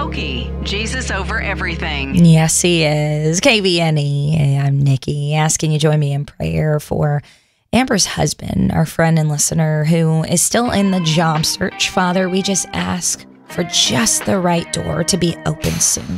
Skokie, Jesus over everything. Yes, he is. KVNE. I'm Nikki, asking you to join me in prayer for Amber's husband, our friend and listener, who is still in the job search. Father, we just ask for just the right door to be open soon.